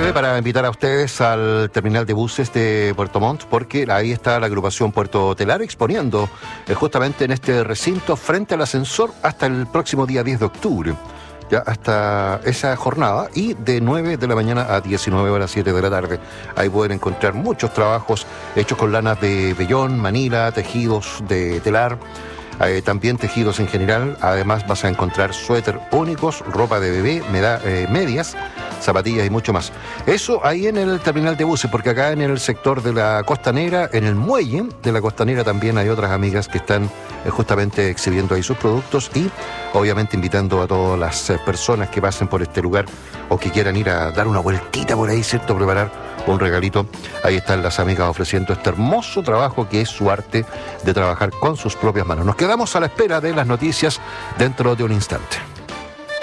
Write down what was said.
breve para invitar a ustedes al terminal de buses de Puerto Montt, porque ahí está la agrupación Puerto Telar exponiendo justamente en este recinto frente al ascensor hasta el próximo día 10 de octubre. Ya hasta esa jornada, y de 9 de la mañana a 19 horas 7 de la tarde. Ahí pueden encontrar muchos trabajos hechos con lanas de vellón, manila, tejidos de telar, también tejidos en general. Además vas a encontrar suéter únicos, ropa de bebé, medias, zapatillas y mucho más. Eso ahí en el terminal de buses, porque acá en el sector de la Costanera, en el muelle de la Costanera, también hay otras amigas que están justamente exhibiendo ahí sus productos y obviamente invitando a todas las personas que pasen por este lugar o que quieran ir a dar una vueltita por ahí, ¿cierto? Preparar un regalito. Ahí están las amigas ofreciendo este hermoso trabajo que es su arte de trabajar con sus propias manos. Nos quedamos a la espera de las noticias dentro de un instante.